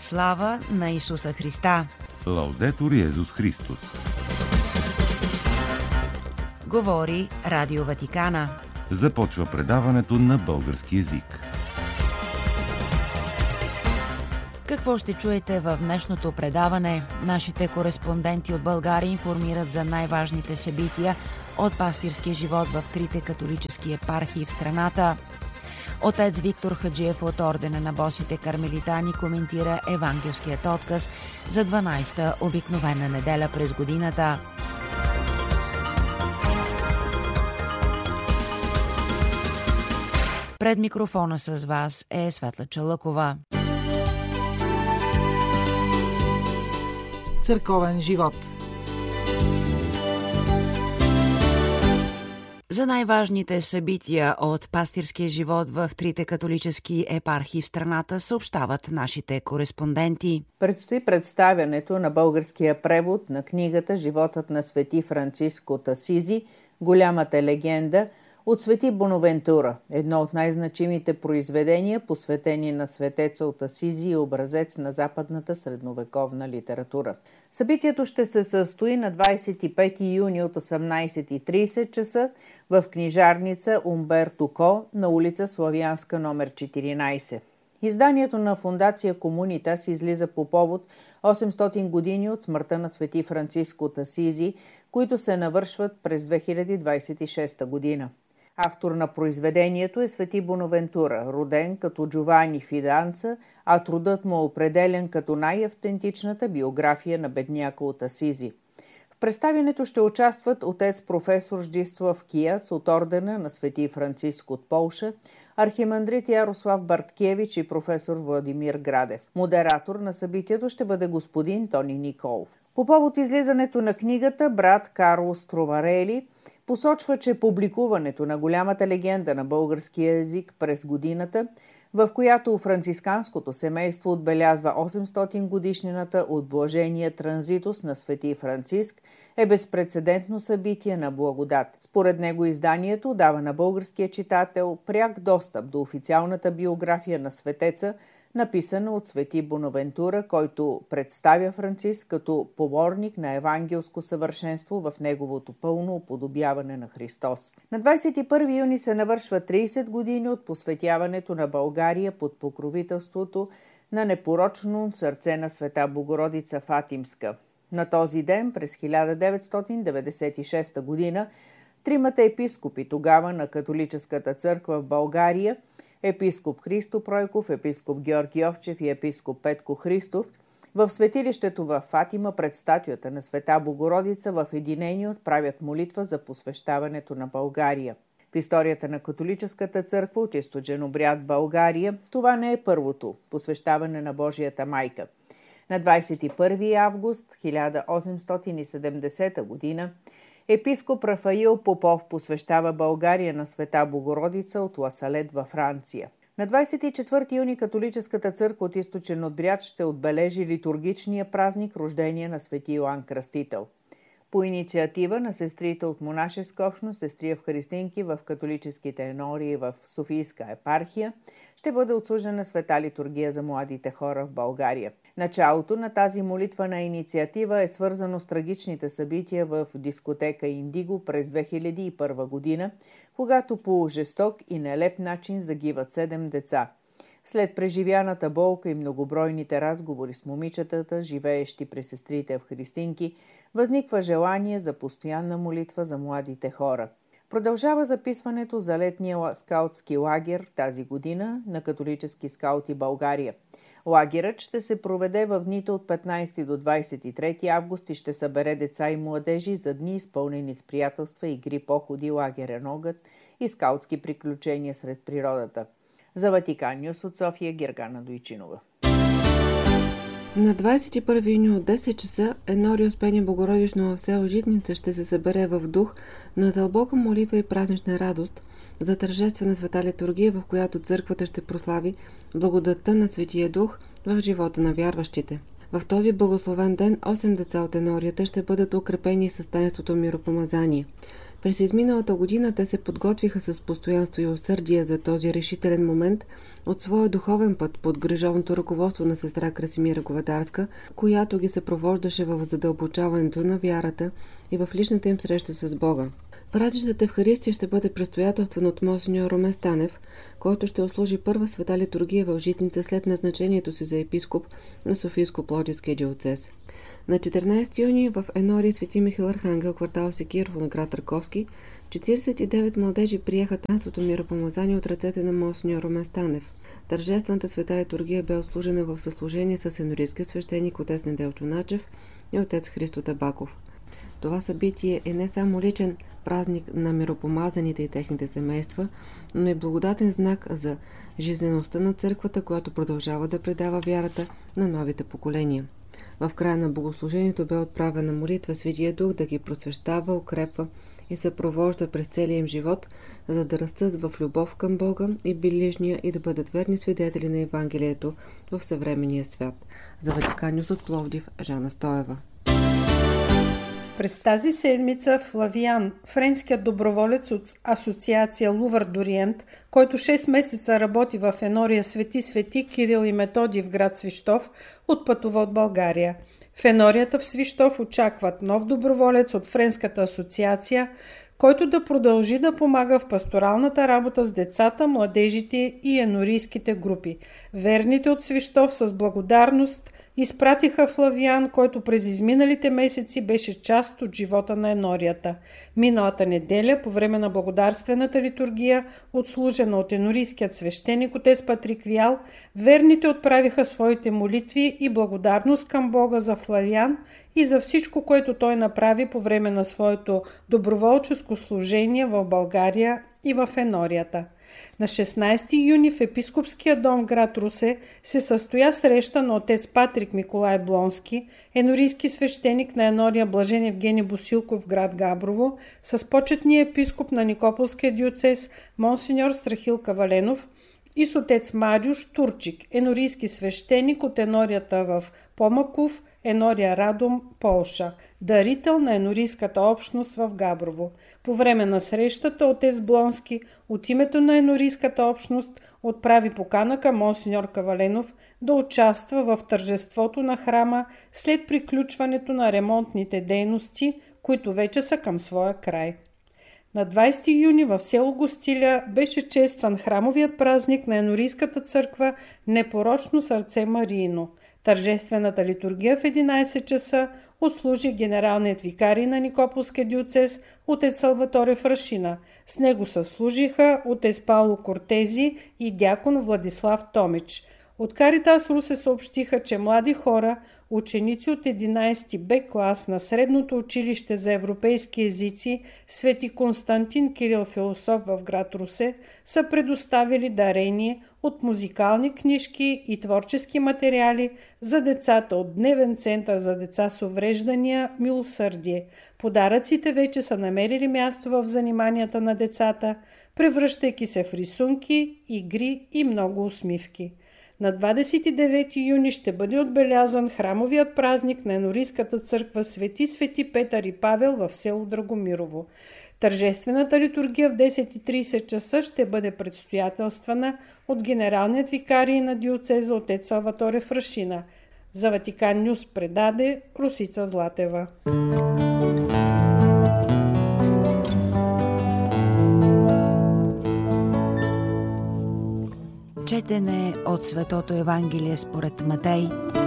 Слава на Исуса Христа! Лаудетур Йезус Христос! Говори Радио Ватикана. Започва предаването на български език. Какво ще чуете в днешното предаване? Нашите кореспонденти от България информират за най-важните събития от пастирския живот в трите католически епархии в страната. Отец Виктор Хаджиев от ордена на босите кармелитани коментира евангелският отказ за 12-та обикновена неделя през годината. Пред микрофона с вас е Светла Чалъкова. Църковен живот. За най-важните събития от пастирския живот в трите католически епархии в страната съобщават нашите кореспонденти. Предстои представянето на българския превод на книгата «Животът на свети Франциск от Асизи. Голямата легенда» от свети Бонавентура, едно от най-значимите произведения, посветени на светеца от Асизи и образец на западната средновековна литература. Събитието ще се състои на 25 юни от 18:30 часа в книжарница Умберто Ко на улица Славянска номер 14. Изданието на фондация Комунитас излиза по повод 800 години от смъртта на свети Франциск от Асизи, които се навършват през 2026 година. Автор на произведението е свети Бонавентура, роден като Джовани Фиданца, а трудът му е определен като най-автентичната биография на бедняка от Асизи. В представянето ще участват отец професор Ждислав Кияс от ордена на свети Франциск от Полша, архимандрит Ярослав Барткевич и професор Владимир Градев. Модератор на събитието ще бъде господин Тони Николов. По повод излизането на книгата, брат Карлос Троварели посочва, че публикуването на голямата легенда на българския език през годината, в която францисканското семейство отбелязва 800 годишнината от блажения транзитус на свети Франциск, е безпрецедентно събитие на благодат. Според него изданието дава на българския читател пряк достъп до официалната биография на светеца, написана от свети Бонавентура, който представя Франциск като поборник на евангелско съвършенство в неговото пълно уподобяване на Христос. На 21 юни се навършва 30 години от посветяването на България под покровителството на непорочно сърце на света Богородица Фатимска. На този ден, през 1996 година, тримата епископи тогава на католическата църква в България, епископ Христо Пройков, епископ Георги Овчев и епископ Петко Христов, в светилището в Фатима пред статуята на света Богородица в единение отправят молитва за посвещаването на България. В историята на католическата църква от източен обряд в България това не е първото посвещаване на Божията майка. На 21 август 1870 година епископ Рафаил Попов посвещава България на света Богородица от Ласалет във Франция. На 24 юни католическата църква от източен обряд ще отбележи литургичния празник рождение на свети Йоан Кръстител. По инициатива на сестрите от монашеска общност Сестри Евхаристинки в католическите енории в Софийска епархия ще бъде отслужена света литургия за младите хора в България. Началото на тази молитвена инициатива е свързано с трагичните събития в дискотека Индиго през 2001 година, когато по жесток и нелеп начин загиват 7 деца. След преживяната болка и многобройните разговори с момичетата, живеещи при сестрите Евхаристинки, възниква желание за постоянна молитва за младите хора. Продължава записването за летния скаутски лагер тази година на католически скаути България. Лагерът ще се проведе в дните от 15 до 23 август и ще събере деца и младежи за дни изпълнени с приятелства, игри, походи, лагерен огън и скаутски приключения сред природата. За Ватикан Нюс от София, Гергана Дойчинова. На 21 юни от 10 часа Енория Успение Богородично в село Житница ще се събере в дух на дълбока молитва и празнична радост за тържествена света литургия, в която църквата ще прослави благодатта на Светия Дух в живота на вярващите. В този благословен ден 8 деца от енорията ще бъдат укрепени с таинството миропомазание. През изминалата година те се подготвиха с постоянство и усърдие за този решителен момент от своя духовен път под грижовното ръководство на сестра Красимира Говедарска, която ги съпровождаше в задълбочаването на вярата и в личната им среща с Бога. Празничната Евхаристия ще бъде предстоятелствана от монсеньор Румен Станев, който ще отслужи първа света литургия в Житница след назначението си за епископ на Софийско-Пловдивския диоцез. На 14 юни в Енория Свети Михаил Архангел, квартал Секирово на град Раковски, 49 младежи приеха таинството миропомазание от ръцете на монсеньор Румен Станев. Тържествената света литургия бе отслужена в съслужение с енорийския свещеник отец Неделчо Начев и отец Христо Табаков. Това събитие е не само личен празник на миропомазаните и техните семейства, но и благодатен знак за жизнеността на църквата, която продължава да предава вярата на новите поколения. В края на богослужението бе отправена молитва Светия Дух да ги просвещава, укрепва и съпровожда през целия им живот, за да растат в любов към Бога и ближния и да бъдат верни свидетели на Евангелието в съвременния свят. За Ватикан Нюс от Пловдив, Жана Стоева. През тази седмица Флавиан, френският доброволец от асоциация Лувър Дориент, който 6 месеца работи в Енория Свети Кирил и Методий в град Свищов, отпътува от България. В Енорията в Свищов очакват нов доброволец от френската асоциация, който да продължи да помага в пасторалната работа с децата, младежите и енорийските групи. Верните от Свищов с благодарност изпратиха Флавиан, който през изминалите месеци беше част от живота на Енорията. Миналата неделя, по време на благодарствената литургия, отслужена от енорийският свещеник отец Патрик Вял, верните отправиха своите молитви и благодарност към Бога за Флавиан и за всичко, което той направи по време на своето доброволческо служение в България и в Енорията. На 16 юни в епископския дом в град Русе се състоя среща на отец Патрик Миколай Блонски, енорийски свещеник на Енория Блажен Евгений Босилков в град Габрово, с почетния епископ на Никополския диоцез монсеньор Страхил Каваленов и с отец Мариуш Турчик, енорийски свещеник от Енорията в Помаков, Енория Радом, Полша, дарител на енорийската общност в Габрово. По време на срещата отец Блонски от името на енорийската общност отправи покана към монсеньор Каваленов да участва в тържеството на храма след приключването на ремонтните дейности, които вече са към своя край. На 20 юни в село Гостиля беше честван храмовият празник на енорийската църква Непорочно сърце Мариино. Тържествената литургия в 11 часа отслужи генералният викарий на Никополския диоцез отец Салваторе Фрашина. С него съслужиха отец Пауло Кортези и дякон Владислав Томич. От Каритас Русе съобщиха, че млади хора, ученици от 11 Б клас на Средното училище за европейски езици Свети Константин Кирил Философ в град Русе, са предоставили дарение от музикални книжки и творчески материали за децата от Дневен център за деца с увреждания Милосърдие. Подаръците вече са намерили място в заниманията на децата, превръщайки се в рисунки, игри и много усмивки. На 29 юни ще бъде отбелязан храмовият празник на енорийската църква Свети Петър и Павел в село Драгомирово. Тържествената литургия в 10:30 часа ще бъде предстоятелствана от генералният викарий на диоцеза отец Салваторе Фрашина. За Ватикан Нюс предаде Русица Златева. Четене от Светото Евангелие според Матей.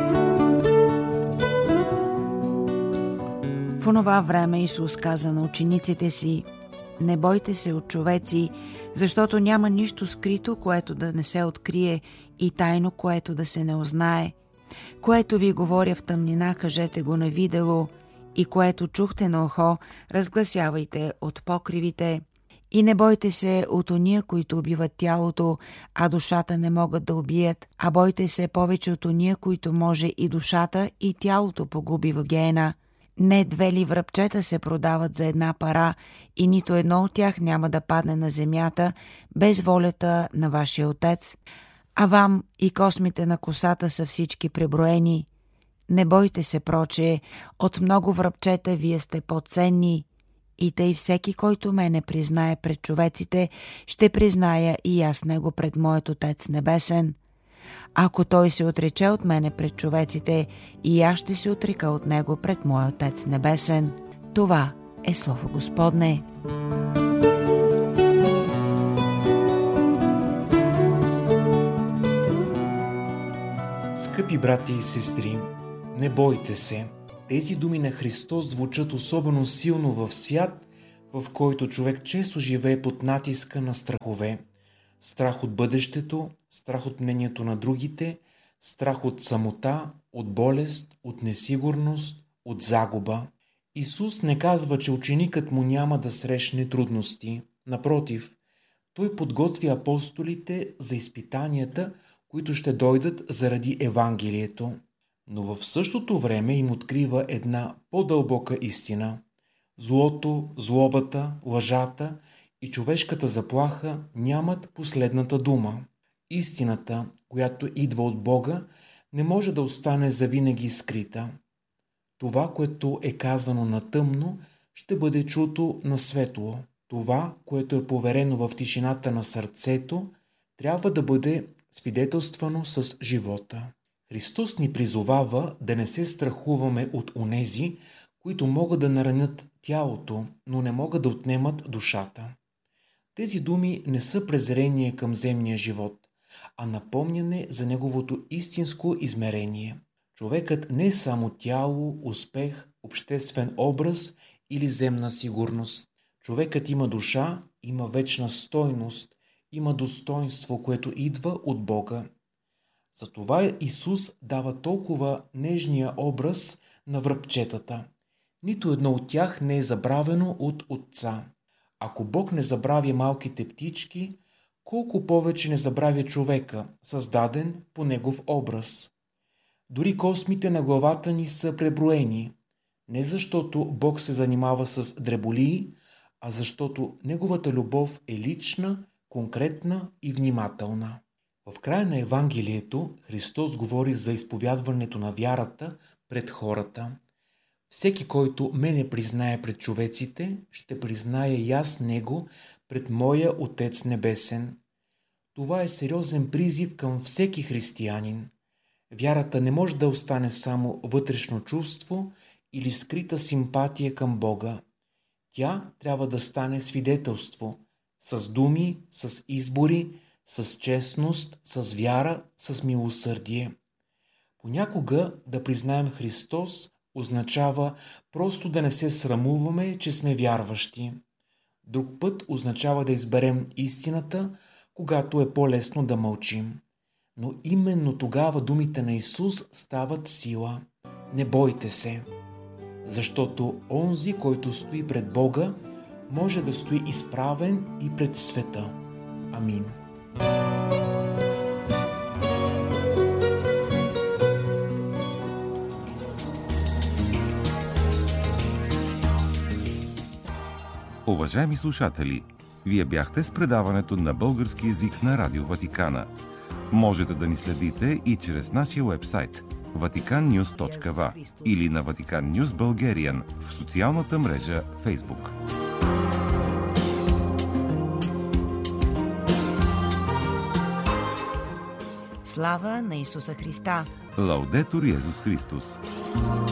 В онова време Исус каза на учениците си: „Не бойте се от човеци, защото няма нищо скрито, което да не се открие, и тайно, което да се не узнае. Което ви говоря в тъмнина, кажете го на видело, и което чухте на ухо, разгласявайте от покривите. И не бойте се от ония, които убиват тялото, а душата не могат да убият, а бойте се повече от ония, които може и душата, и тялото погуби в геена. Не 2 ли връбчета се продават за 1 пара, и нито едно от тях няма да падне на земята без волята на вашия Отец. А вам и космите на косата са всички преброени. Не бойте се, проче, от много връбчета вие сте по-ценни. И тъй всеки, който мене признае пред човеците, ще призная и аз него пред моят Отец Небесен. Ако той се отрече от мене пред човеците, и аз ще се отрека от него пред моя Отец Небесен. Това е Слово Господне. Скъпи братя и сестри, не бойте се. Тези думи на Христос звучат особено силно в свят, в който човек често живее под натиска на страхове. Страх от бъдещето, страх от мнението на другите, страх от самота, от болест, от несигурност, от загуба. Исус не казва, че ученикът му няма да срещне трудности. Напротив, той подготвя апостолите за изпитанията, които ще дойдат заради Евангелието. Но в същото време им открива една по-дълбока истина. Злото, злобата, лъжата и човешката заплаха нямат последната дума. Истината, която идва от Бога, не може да остане завинаги скрита. Това, което е казано на тъмно, ще бъде чуто на светло. Това, което е поверено в тишината на сърцето, трябва да бъде свидетелствано с живота. Христос ни призовава да не се страхуваме от онези, които могат да наранят тялото, но не могат да отнемат душата. Тези думи не са презрение към земния живот, а напомняне за неговото истинско измерение. Човекът не е само тяло, успех, обществен образ или земна сигурност. Човекът има душа, има вечна стойност, има достоинство, което идва от Бога. Затова Исус дава толкова нежния образ на връбчетата. Нито едно от тях не е забравено от Отца. Ако Бог не забравя малките птички, колко повече не забравя човека, създаден по Негов образ. Дори космите на главата ни са преброени. Не защото Бог се занимава с дреболии, а защото Неговата любов е лична, конкретна и внимателна. В края на Евангелието Христос говори за изповядването на вярата пред хората. Всеки, който мене признае пред човеците, ще призная и аз него пред моя Отец Небесен. Това е сериозен призив към всеки християнин. Вярата не може да остане само вътрешно чувство или скрита симпатия към Бога. Тя трябва да стане свидетелство с думи, с избори, с честност, с вяра, с милосърдие. Понякога да признаем Христос означава просто да не се срамуваме, че сме вярващи. Друг път означава да изберем истината, когато е по-лесно да мълчим. Но именно тогава думите на Исус стават сила. Не бойте се, защото онзи, който стои пред Бога, може да стои изправен и пред света. Амин. Уважаеми слушатели, вие бяхте с предаването на български език на Радио Ватикана. Можете да ни следите и чрез нашия уебсайт vaticannews.va или на Vatican News Bulgarian в социалната мрежа Facebook. Слава на Исуса Христа! Лаудетур Йезус Христос!